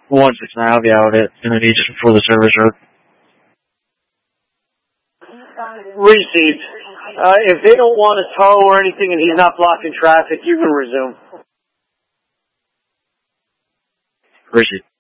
169, I'll be out at Infinity just before the service road. Received. If they don't want to tow or anything and he's not blocking traffic, you can resume. Received.